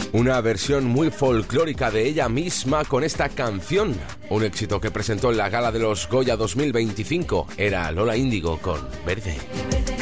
Una versión muy folclórica de ella misma con esta canción. Un éxito que presentó en la gala de los Goya 2025 era Lola Índigo con Verde.